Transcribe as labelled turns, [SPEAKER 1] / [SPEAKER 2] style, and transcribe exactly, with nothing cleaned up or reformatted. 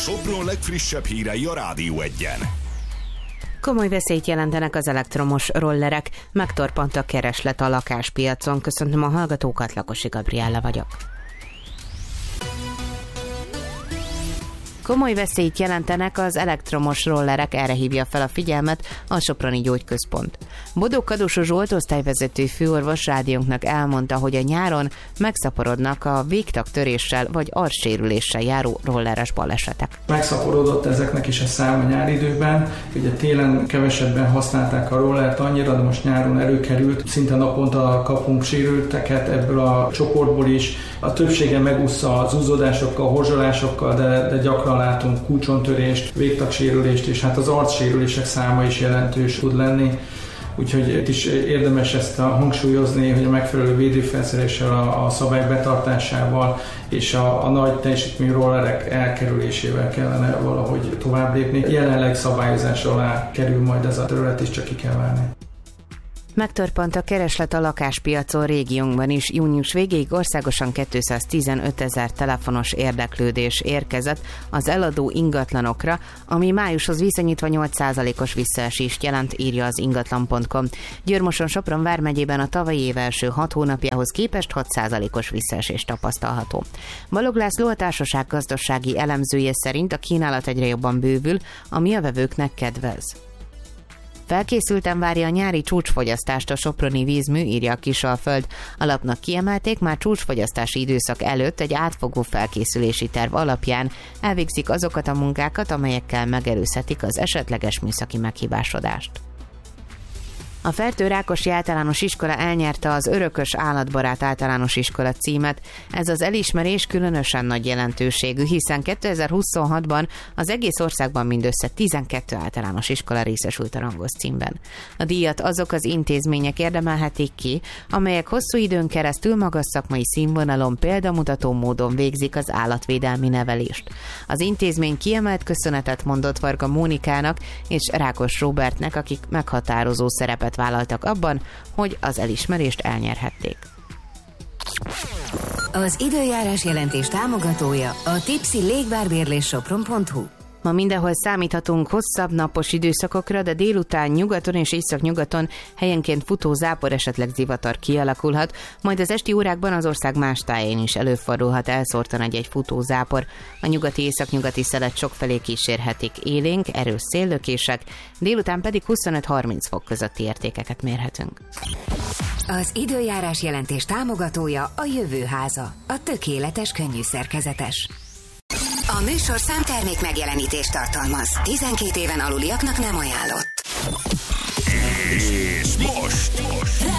[SPEAKER 1] Sopron legfrissebb hírei a Rádió Egyen.
[SPEAKER 2] Komoly veszélyt jelentenek az elektromos rollerek, megtorpant a kereslet a lakáspiacon. Köszöntöm a hallgatókat, Lakosi Gabriella vagyok. Komoly veszélyt jelentenek az elektromos rollerek, erre hívja fel a figyelmet a Soproni Gyógyközpont. Bodó Kadósó Zsolt osztályvezető főorvos rádiónknak elmondta, hogy a nyáron megszaporodnak a végtagtöréssel vagy arcsérüléssel járó rolleres balesetek.
[SPEAKER 3] Megszaporodott ezeknek is a száma nyári időben, ugye télen kevesebben használták a rollert annyira, de most nyáron előkerült, szinte naponta kapunk sérülteket ebből a csoportból is. A többsége megúszza az zúzódásokkal, horzsolásokkal, de, de gyakran látunk kulcsontörést, végtagsérülést, és hát az arcsérülések száma is jelentős tud lenni. Úgyhogy itt is érdemes ezt a hangsúlyozni, hogy a megfelelő védőfelszereléssel, a, a szabályok betartásával és a, a nagy teljesítményű rollerek elkerülésével kellene valahogy tovább lépni. Jelenleg szabályozás alá kerül majd ez a terület, is csak ki kell várni.
[SPEAKER 2] Megtorpant a kereslet a lakáspiacon régiónkban is. Június végéig országosan kétszáztizenöt ezer telefonos érdeklődés érkezett az eladó ingatlanokra, ami májushoz viszonyítva nyolc százalékos visszaesést jelent, írja az ingatlan pont com. Győr-Moson-Sopron vármegyében a tavalyi év első hat hónapjához képest hat százalékos visszaesés tapasztalható. Balogh László, a társaság gazdasági elemzője szerint a kínálat egyre jobban bővül, ami a vevőknek kedvez. Felkészülten várja a nyári csúcsfogyasztást a soproni vízmű, írja a Kisalföld. A lapnak kiemelték, már csúcsfogyasztási időszak előtt egy átfogó felkészülési terv alapján elvégzik azokat a munkákat, amelyekkel megelőzhetik az esetleges műszaki meghibásodást. A Fertő Rákosi Általános Iskola elnyerte az Örökös Állatbarát Általános Iskola címet. Ez az elismerés különösen nagy jelentőségű, hiszen kétezer-huszonhatban az egész országban mindössze tizenkét általános iskola részesült a rangos címben. A díjat azok az intézmények érdemelhetik ki, amelyek hosszú időn keresztül magas szakmai színvonalon példamutató módon végzik az állatvédelmi nevelést. Az intézmény kiemelt köszönetet mondott Varga Mónikának és Rákos Róbertnek, akik meghatározó szerepet vállaltak abban, hogy az elismerést elnyerhették.
[SPEAKER 4] Az időjárás jelentés támogatója a Tipsy Légvárbérlés Sopron pont hu.
[SPEAKER 2] Ma mindenhol számíthatunk hosszabb napos időszakokra, de délután nyugaton és északnyugaton helyenként futó zápor, esetleg zivatar kialakulhat, majd az esti órákban az ország más táján is előfordulhat elszórtan egy-egy futó zápor. A nyugati északnyugati szelet sokfelé kísérhetik élénk, erős széllökések, délután pedig huszonöt-harminc fok közötti értékeket mérhetünk.
[SPEAKER 4] Az időjárás jelentés támogatója a Jövőháza, a tökéletes könnyű szerkezetes. A műsor számtermék megjelenítést tartalmaz. tizenkét éven aluliaknak nem ajánlott.
[SPEAKER 1] És most, most